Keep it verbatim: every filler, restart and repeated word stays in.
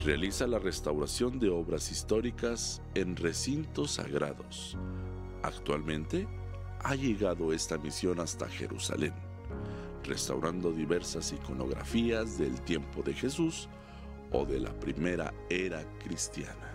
Realiza la restauración de obras históricas en recintos sagrados. Actualmente ha llegado esta misión hasta Jerusalén, restaurando diversas iconografías del tiempo de Jesús o de la primera era cristiana.